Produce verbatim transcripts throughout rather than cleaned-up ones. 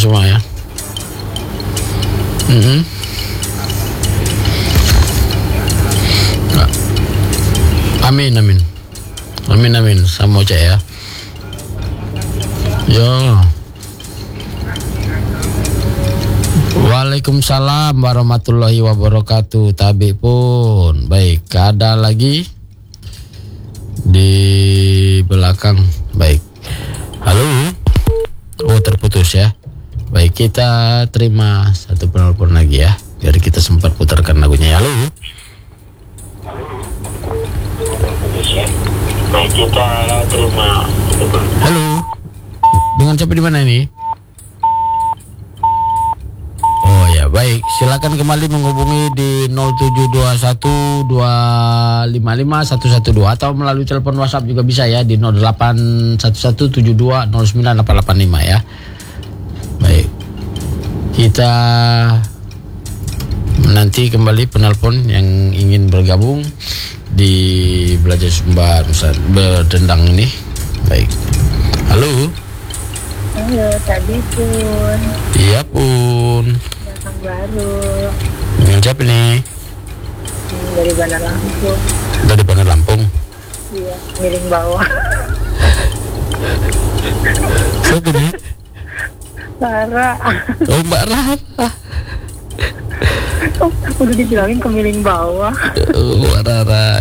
semua ya. Mm-hmm. Amin amin. Amin amin. Sama Cak ya. Yo. Waalaikumsalam warahmatullahi wabarakatuh. Tabi pun baik. Ada lagi di belakang. Baik. Halo. Oh terputus ya. Baik, kita terima satu penelpon lagi ya, biar kita sempat putarkan lagunya. Halo. Baik, kita terima. Halo. Dengan siapa di mana ini? Oh ya, baik. Silakan kembali menghubungi di nol tujuh dua satu dua lima lima satu satu dua atau melalui telepon WhatsApp juga bisa ya di nol delapan satu satu tujuh dua nol sembilan delapan delapan lima ya. Baik. Kita menanti kembali penelpon yang ingin bergabung di Belajar Sumba Berdendang ini. Baik. Halo. Halo, tadi pun. Iya pun. Datang baru. Dengan siapa nih? Dari Bandar Lampung. Dari Bandar Lampung? Iya, miring bawah. Siapa nih? Rara. Oh, Mbak Rara. Oh, udah dibilangin ke miring bawah. Oh, Mbak Rara.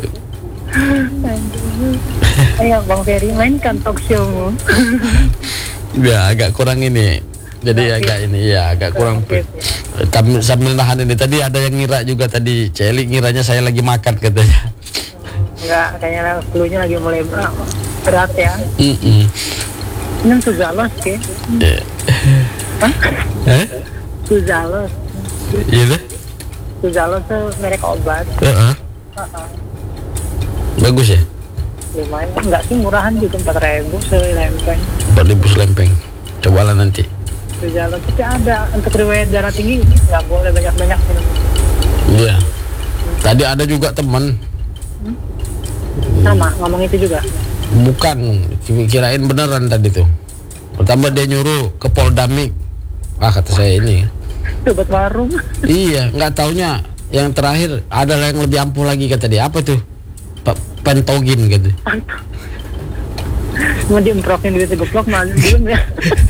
Ayo Bang Ferry mainkan talk show-mu. Ya agak kurang ini. Jadi agak ini ya agak kurang. Kami sambil nahan ini tadi ada yang ngira juga tadi Celi ngiranya saya lagi makan katanya. Enggak, kayaknya flu-nya lagi mulai berat ya. Mm-mm. Ini Suzalos ke? Hah? Eh? Suzalos. Iya deh. Suzalos tuh merek obat. Uh-huh. Uh-uh. Bagus ya? Lumayan, enggak sih murahan juga empat ribu selempeng. empat ribu selempeng. Cobalah nanti. Suzalos tapi ada untuk riwayat darah tinggi nggak boleh banyak-banyak minum. Iya. Tadi ada juga teman. Hmm? Sama ngomong itu juga. Bukan, kirain beneran tadi tuh. Pertama dia nyuruh ke Poldamik. Ah kata saya ini. Obat warung. Iya, nggak taunya yang terakhir ada yang lebih ampuh lagi kata dia. Apa tuh? Pentogin gitu. Mau diemprokin duit geblok malah belum ya.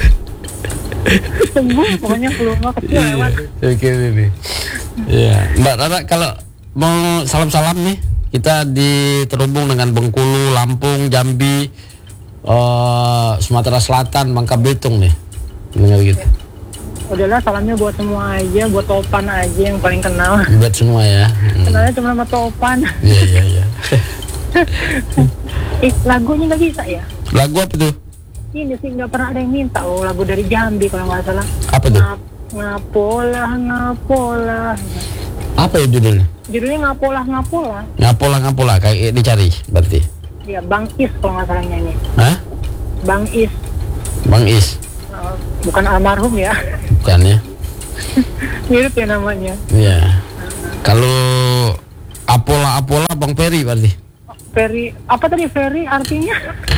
Sembuh pokoknya flu mah kecil lewat. Oke ini. Iya, Mbak Rara kalau mau salam-salam nih, kita di terhubung dengan Bengkulu, Lampung, Jambi, uh, Sumatera Selatan, Bangka Belitung nih. Dengar gitu. Udahlah salamnya buat semua aja, buat Topan aja yang paling kenal. Buat semua ya. Hmm. Kenalnya cuma sama Topan. Iya iya iya. Eh, lagunya nggak bisa ya? Lagu apa tuh? Ini sih nggak pernah ada yang minta. Oh, lagu dari Jambi kalau nggak salah. Apa tuh? Ngap, ngapolah, ngapolah. Apa ya judulnya? Judulnya ngapolah, ngapolah. Ngapola ngapola kayak dicari berarti. Ya, Bang Is kalau nggak salah nyanyi. Hah? Bang Is. Bang Is. Uh, bukan almarhum ya? Bukan ya? Mirip ya namanya. Iya. Kalau Apola Apola Bang Ferry berarti. Ferry, apa tadi Ferry artinya?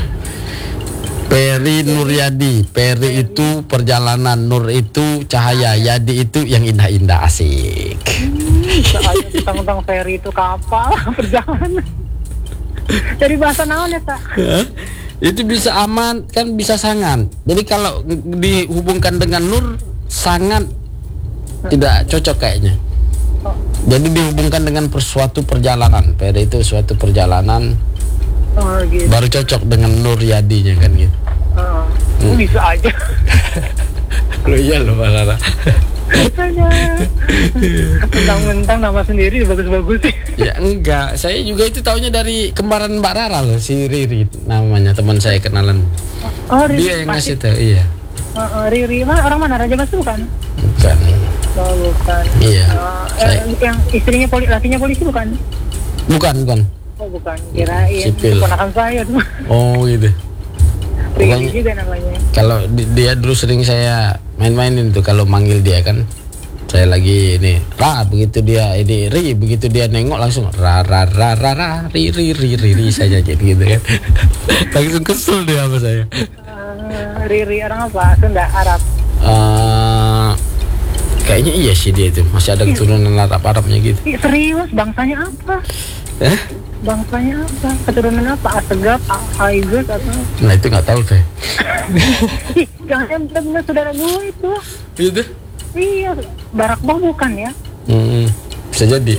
Ferry Nuryadi. Ferry itu perjalanan, Nur itu cahaya, Yadi itu yang indah-indah. Asik. Soalnya tentang Ferry itu kapal perjalanan. Dari bahasa naon ya, Kak? Itu bisa aman, kan bisa sangan. Jadi kalau dihubungkan dengan Nur, sangat tidak cocok kayaknya. Jadi dihubungkan dengan suatu perjalanan. Ferry itu suatu perjalanan. Oh, gitu. Baru cocok dengan Nur Yadinya kan gitu. Oh, hmm. Bisa aja. Lo iya loh Mbak Rara. Bisanya. Mentang-mentang nama sendiri bagus-bagus sih. Ya enggak, saya juga itu taunya dari kembaran Mbak Rara loh, si Riri namanya, teman saya kenalan. Oh, Riri. Dia yang ngasih tahu, iya. Uh, uh, Riri mah orang mana, Raja Basa bukan? Bukan. Oh, bukan. Iya. Uh, saya... eh, yang istrinya poli, lakinya polisi bukan? Bukan, bukan. Oh, bukan. Kirain sipil. Ponakan saya tuh. Oh, gitu. Riri juga namanya. Kalau di, dia dulu sering saya main-mainin tuh kalau manggil dia kan. Saya lagi ini, Ra, begitu dia ini Ri, begitu dia nengok langsung ra ra ra ra ra ri ri ri ri, ri saja gitu kan. Langsung kesel dia apa saya. Uh, Riri orang apa? Sunda, Arab. Uh, kayaknya iya sih dia itu masih ada keturunan Arab-Arabnya gitu. Ih, serius, bangsanya apa? Eh? Bangsanya apa? Keturunan apa? Asegaf, Aizuz atau? Nah itu nggak tahu saya. Ih, jangan benar saudara gue itu. Gitu? Iya, Barak Bah bukan ya? Hmm, bisa jadi.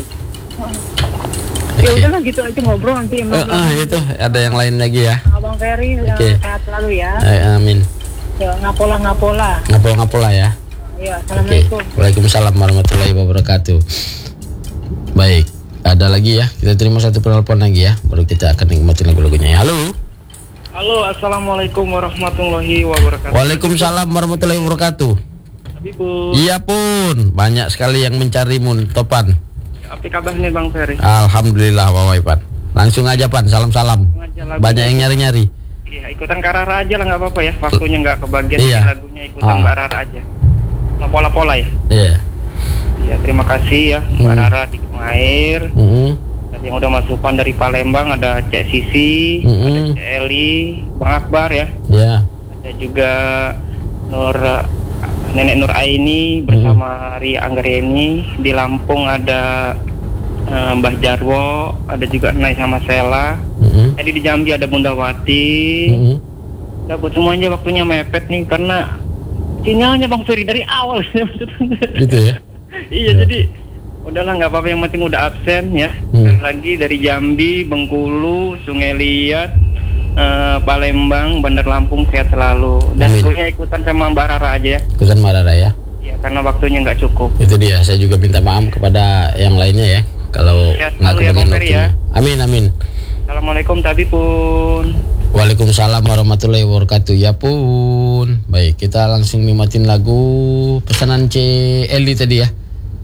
Ya udahlah gitu aja ngobrol nanti emang. Uh, uh, itu ada yang lain lagi ya. Abang Ferry, Oke. uh, sehat selalu ya. Eh, amin. Ya, ngapola ngapola. Ngapola-ngapola ya. Iya, Oke. assalamualaikum. Waalaikumsalam warahmatullahi wabarakatuh. Baik, ada lagi ya. Kita terima satu penelpon lagi ya. Baru kita akan nikmatin lagu-lagunya. Halo. Halo, assalamualaikum warahmatullahi wabarakatuh. Waalaikumsalam warahmatullahi wabarakatuh. Habibur, Iya pun, banyak sekali yang mencarimu Topan. apa kabarnya Bang Ferry? Alhamdulillah Wawan Pan. Langsung aja Pan, salam-salam. Aja lagu. Banyak yang nyari-nyari. Iya, ikutan Karara aja lah nggak apa-apa ya. Waktunya nggak kebagian Iya. lagunya ikutan Ah. Mbak Rara aja. Nah, pola-pola ya. Iya. Iya, terima kasih ya Mbak Hmm. Rara di Air. Mm-mm. Tadi yang udah masukan dari Palembang ada Cek Sisi, Mm-mm. ada Cek Eli, Bang Akbar ya. Ya. Ada juga Nur Nenek Nur Aini bersama Ria Anggreni. Di Lampung ada eh, Mbah Jarwo, ada juga Nai sama Sela. Mm-mm. Jadi di Jambi ada Bunda Wati. Mm-mm. Ya buat semuanya waktunya mepet nih karena sinyalnya Bang Ferry dari awal. Gitu ya. Iya, Ya. jadi udahlah nggak apa-apa, yang penting udah absen ya. Hmm. Dan lagi dari Jambi, Bengkulu, Sungai Liat, eh, Palembang, Bandar Lampung sehat selalu. Dan Amin. gue ikutan sama Mbak Rara aja ya. Ikutan Marara ya. Ya karena waktunya nggak cukup. Itu dia. Saya juga minta maaf kepada yang lainnya ya. Kalau Sehat nggak selalu ya, kebagian Bang Ferry, waktunya. ya. Amin amin. Assalamualaikum tadi pun. Waalaikumsalam warahmatullahi wabarakatuh. Ya pun. Baik, kita langsung nikmatin lagu pesanan C Eli tadi ya.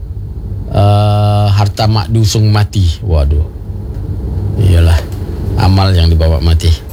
Eh, harta mak dusung mati. Waduh. Iyalah, amal yang dibawa mati.